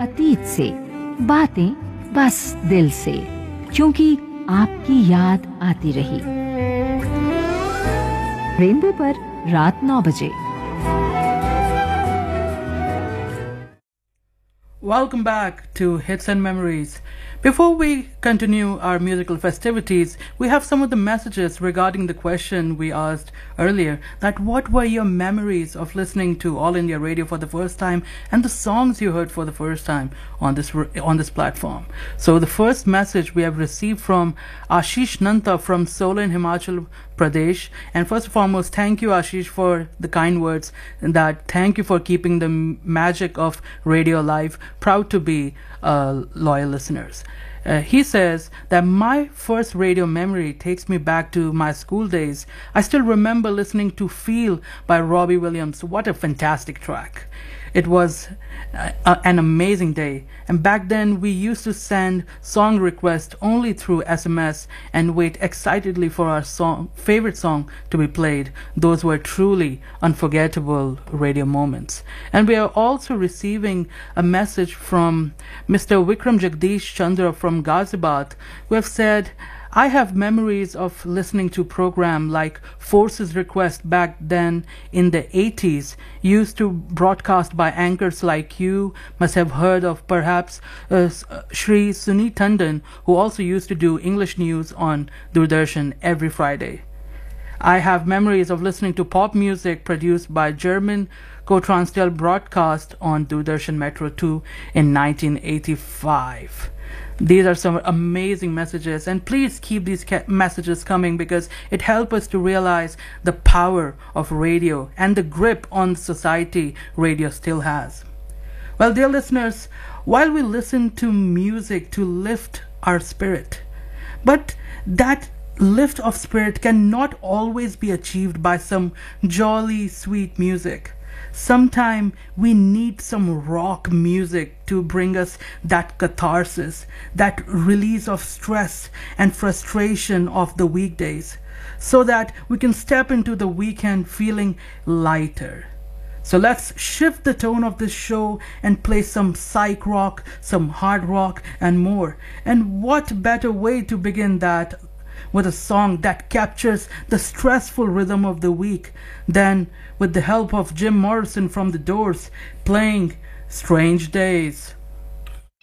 अतीत से, बातें बस दिल से, क्योंकि आपकी याद आती रही। रेनबो पर रात 9 बजे। Welcome back to Hits and Memories. Before we continue our musical festivities, we have some of the messages regarding the question we asked earlier, that what were your memories of listening to All India Radio for the first time and the songs you heard for the first time on this platform. So the first message we have received from Ashish Nanta from Solan, Himachal Pradesh. And first and foremost, thank you, Ashish, for the kind words, and that thank you for keeping the magic of radio alive. Proud to be loyal listeners. He says that my first radio memory takes me back to my school days. I still remember listening to Feel by Robbie Williams. What a fantastic track. It was an amazing day. And back then we used to send song requests only through SMS and wait excitedly for our favorite song to be played. Those were truly unforgettable radio moments. And we are also receiving a message from Mr. Vikram Jagdish Chandra from Ghaziabad, who have said, I have memories of listening to program like Forces Request back then in the 80s, used to broadcast by anchors like you must have heard of, perhaps Shri Suni Tandon, who also used to do English news on Doordarshan every Friday. I have memories of listening to pop music produced by German co-Transtel broadcast on Doordarshan Metro 2 in 1985. These are some amazing messages, and please keep these messages coming because it helps us to realize the power of radio and the grip on society radio still has. Well, dear listeners, while we listen to music to lift our spirit, but that lift of spirit cannot always be achieved by some jolly, sweet music. Sometimes we need some rock music to bring us that catharsis, that release of stress and frustration of the weekdays, so that we can step into the weekend feeling lighter. So let's shift the tone of this show and play some psych rock, some hard rock, and more. And what better way to begin that with a song that captures the stressful rhythm of the week than with the help of Jim Morrison from The Doors playing Strange Days.